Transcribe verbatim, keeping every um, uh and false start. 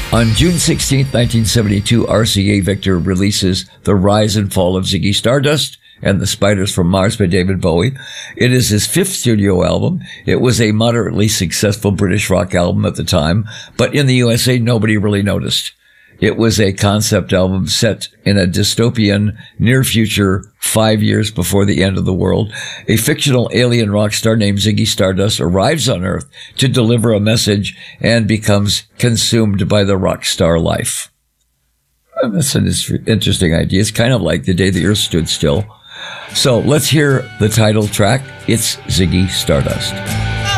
On June sixteenth, nineteen seventy-two, R C A Victor releases The Rise and Fall of Ziggy Stardust and the Spiders from Mars by David Bowie. It is his fifth studio album. It was a moderately successful British rock album at the time, but in the U S A, nobody really noticed. It was a concept album set in a dystopian near future five years before the end of the world. A fictional alien rock star named Ziggy Stardust arrives on Earth to deliver a message and becomes consumed by the rock star life. That's an interesting idea. It's kind of like The Day the Earth Stood Still. So let's hear the title track. It's Ziggy Stardust.